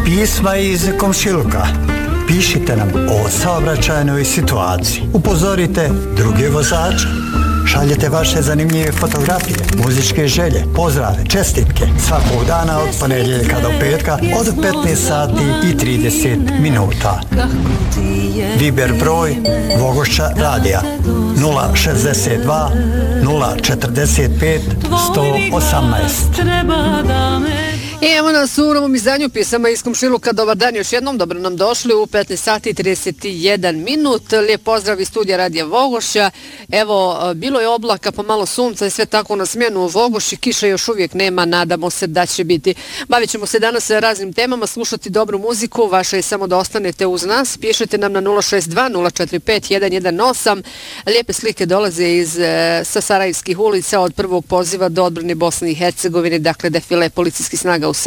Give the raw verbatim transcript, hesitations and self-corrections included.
pisma iz komšiluka. Pišite nam o saobraćajnoj situaciji. Upozorite druge vozače. Šaljete vaše zanimljive fotografije, muzičke želje, pozdrave, čestitke. Svakog dana od ponedjeljka do petka od petnaest sati i trideset minuta. Viber broj Vogošća radija nula šezdeset dva nula četrdeset pet sto osamnaest. I evo nas u novom izdanju pisama iz komšiluka. Dobar dan još jednom, dobro nam došli u petnaest sati i trideset jedan minut. Lijep pozdrav iz studija Radija Vogošća. Evo, bilo je oblaka, pomalo sunca i sve tako na smjenu u Vogošći. Kiša još uvijek nema, nadamo se da će biti. Bavit ćemo se danas raznim temama, slušati dobru muziku. Vaše je samo da ostanete uz nas. Pišete nam na nula šest dva nula četiri pet jedan jedan osam. Lijepe slike dolaze iz sa Sarajevskih ulica od prvog poziva do odbrane Bosne i Hercegovine, dakle defile policijskih snaga